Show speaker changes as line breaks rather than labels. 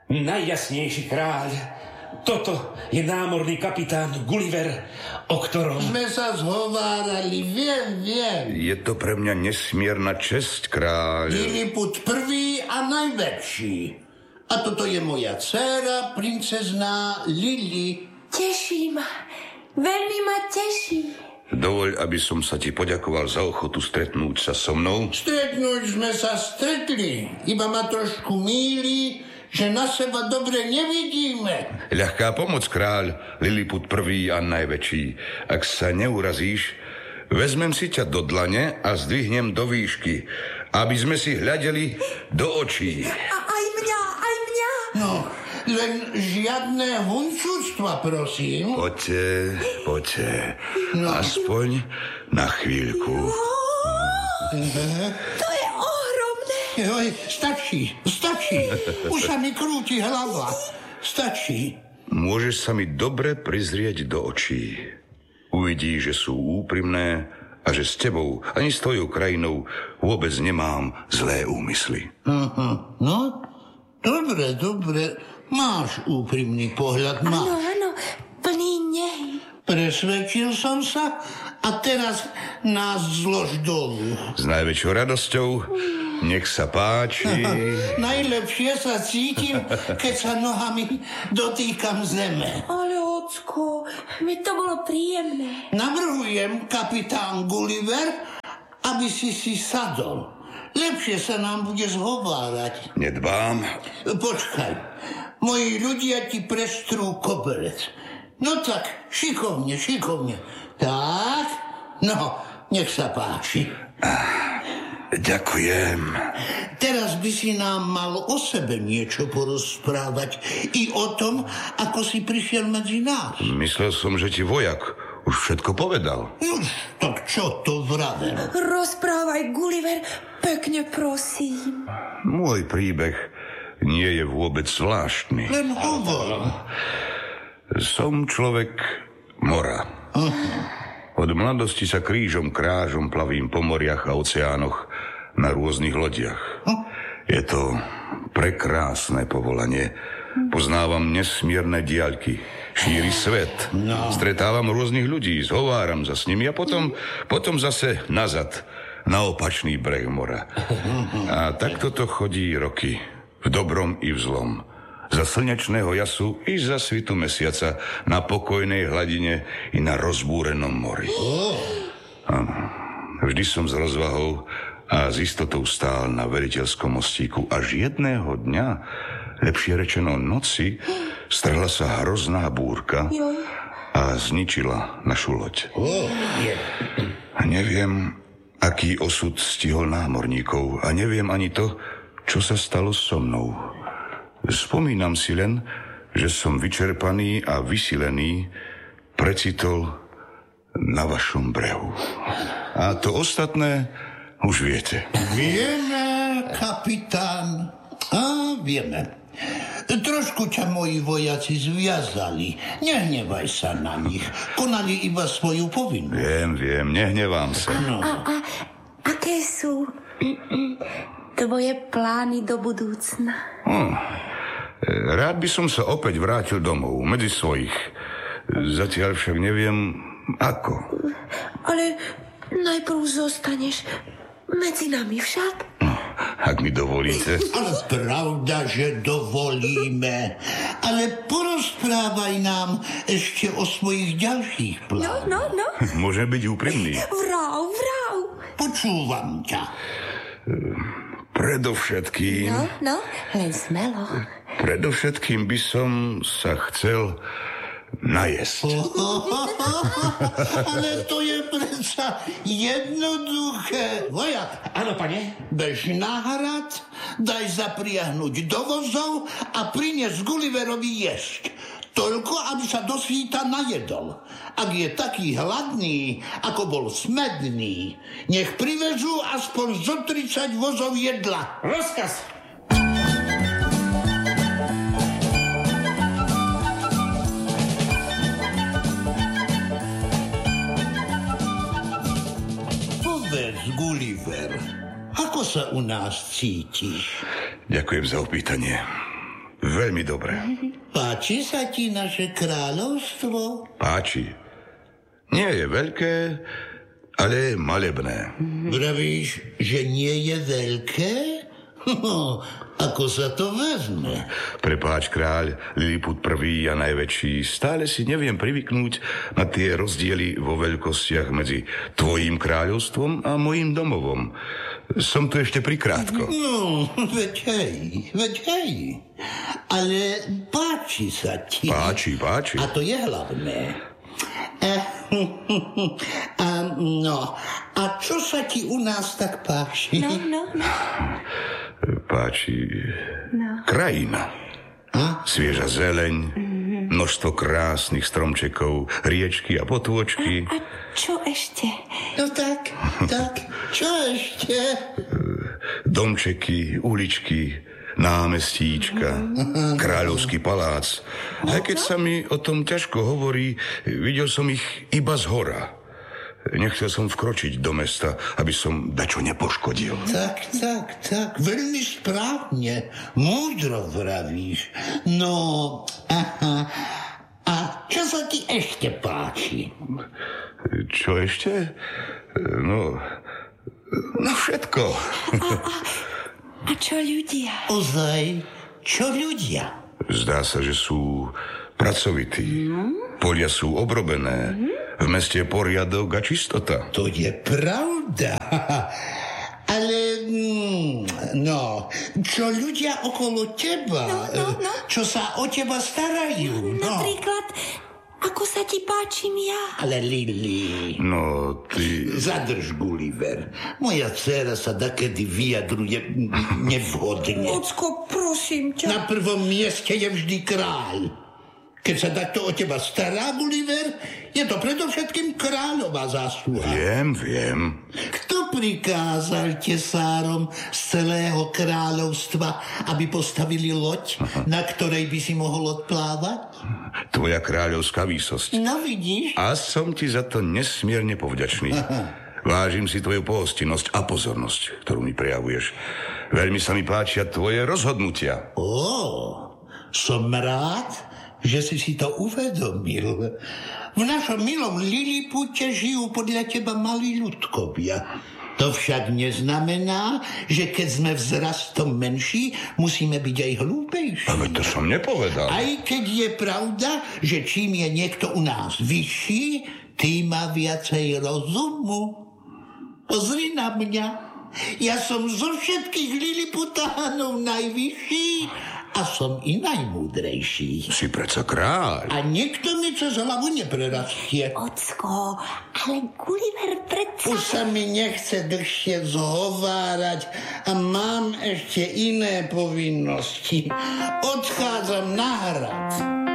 Najjasnejší kráľ, toto je námorný kapitán Gulliver, o ktorom...
Sme sa zhovárali, viem.
Je to pre mňa nesmierna česť, kráľ.
Liliput prvý a najväčší. A toto je moja dcéra, princezná Lili.
Teší ma, veľmi ma teší.
Dovoľ, aby som sa ti poďakoval za ochotu stretnúť sa so mnou.
Stretnúť sme sa stretli, iba ma trošku mýli, že na seba dobre nevidíme.
Ľahká pomoc, kráľ, Liliput prvý a najväčší. Ak sa neurazíš, vezmem si ťa do dlane a zdvihnem do výšky, aby sme si hľadeli do očí.
A aj mňa.
No, len žiadne huncúctva, prosím.
Poďte. No. Aspoň na chvíľku.
To je ohromné.
Joj, stačí. Už sa mi krúti hlava. Stačí.
Môžeš sa mi dobre prizrieť do očí. Uvidíš, že sú úprimné a že s tebou ani s tvojou krajinou vôbec nemám zlé úmysly.
Aha. No, dobre. Máš úprimný pohľad, máš.
Áno, plný nehy.
Presvedčil som sa a teraz nás zlož dolu.
S najväčšou radosťou, nech sa páči.
Najlepšie sa cítim, keď sa nohami dotýkam zeme.
Ale ocko, mi to bolo príjemné.
Navrhujem, kapitán Gulliver, aby si sadol. Lepšie sa nám bude zhovárať.
Nedbám.
Počkaj, moji ľudia ti prestrú koberec. No tak, šikovne. Tak, no, nech sa páči.
Ďakujem.
Teraz by si nám mal o sebe niečo porozprávať. I o tom, ako si prišiel medzi nás.
Myslel som, že ti vojak už všetko povedal.
Tak čo to vravel?
Rozprávaj, Gulliver, pekne prosím.
Môj príbeh nie je vôbec zvláštny.
Len hovor.
Som človek mora. Od mladosti sa krížom krážom plavím po moriach a oceánoch na rôznych lodiach. Je to prekrásne povolanie. Poznávam nesmierne diaľky. Šíri svet. Stretávam rôznych ľudí, zhováram sa s nimi a potom zase nazad, na opačný breh mora. A takto to chodí roky. V dobrom i v zlom. Za slnečného jasu i za svitu mesiaca, na pokojnej hladine i na rozbúrenom mori. Áno, vždy som s rozvahou a s istotou stál na veliteľskom mostíku, až jedného dňa, lepšie rečeno noci, strhla sa hrozná búrka a zničila našu loď. Neviem, aký osud stihol námorníkov a neviem ani to, čo sa stalo so mnou. Spomínam si len, že som vyčerpaný a vysilený precitol na vašom brehu. A to ostatné už viete.
Vieme, kapitán. Vieme. Trošku ťa moji vojaci zviazali. Nehnevaj sa na nich. Konali iba svoju povinnosť.
Viem, nehnevám sa.
No.
A aké sú tvoje plány do budúcna?
Rád by som sa opäť vrátil domov, medzi svojich. Zatiaľ však neviem, ako.
Ale najprv zostaneš medzi nami však?
Ak mi dovolíte.
Ale pravda, že dovolíme. Ale porozprávaj nám ešte o svojich ďalších plánoch.
No.
Môžem byť úprimný.
Vrau.
Počúvam ťa.
Predovšetkým...
No, len smelo.
Predovšetkým by som sa chcel najesť.
Ale to je predsa jednoduché. Vojak.
Áno, pane.
Bež na hrad, daj zapriahnuť do vozov a prinies Gulliverovi jesť. Toľko, aby sa do svíta najedol. Ak je taký hladný, ako bol smedný, nech privezú aspoň zo 30 vozov jedla.
Rozkaz.
Povedz, Gulliver, ako sa u nás cítiš?
Ďakujem za opýtanie. Veľmi dobre.
Páči sa ti naše kráľovstvo?
Páči. Nie je veľké, ale je malebné.
Vravíš, že nie je veľké? Ako sa to vezme?
Prepáč, kráľ, Liliput prvý a najväčší, stále si neviem privyknúť na tie rozdiely vo veľkostiach medzi tvojím kráľovstvom a mojím domovom. Som tu ešte prikrátko.
No, veď hej. Ale páči sa ti.
Páči.
A to je hlavné. A čo sa ti u nás tak páči?
No.
Páči krajina. Svieža zeleň, množstvo krásnych stromčekov, riečky a potôčky.
A čo ešte?
No tak, čo ešte?
Domčeky, uličky, námestíčka, kráľovský palác. Aj keď sa mi o tom ťažko hovorí, videl som ich iba zhora. Nechcel som vkročiť do mesta, aby som dačo nepoškodil.
Tak, veľmi správne. Múdro vravíš. No, a čo sa ti ešte páči?
Čo ešte? No všetko.
A čo ľudia?
Ozaj, čo ľudia?
Zdá sa, že sú pracovití. Polia sú obrobené. V meste je poriadok a čistota.
To je pravda. Ale, čo ľudia okolo teba, čo sa o teba starajú.
Napríklad, ako sa ti páčim ja.
Ale Lili...
No, ty...
Zadrž, Gulliver. Moja dcera sa dakedy vyjadruje nevhodne.
Ocko, prosím ťa.
Na prvom mieste je vždy kráľ. Keď sa takto o teba stará, Gulliver, je to predovšetkým kráľová zásluha.
Viem.
Kto prikázal tesárom z celého kráľovstva, aby postavili loď, na ktorej by si mohol odplávať?
Tvoja kráľovská výsosť.
No vidíš?
A som ti za to nesmierne povďačný. Vážim si tvoju pohostinnosť a pozornosť, ktorú mi prejavuješ. Veľmi sa mi páčia tvoje rozhodnutia.
Som rád, že si to uvedomil. V našom milom Lilipute žijú podľa teba malí ľudkovia. To však neznamená, že keď sme vzrastom menší, musíme byť aj hlúpejší.
Ale to som nepovedal.
Aj keď je pravda, že čím je niekto u nás vyšší, tým má viacej rozumu. Pozri na mňa. Ja som zo všetkých Liliputánov najvyšší a som i najmúdrejší.
Si predsa kráľ.
A nikto mi cez hlavu neprerastie.
Ocko, ale Gulliver predsa...
Už sa mi nechce dlhšie zhovárať a mám ešte iné povinnosti. Odchádzam na hrad.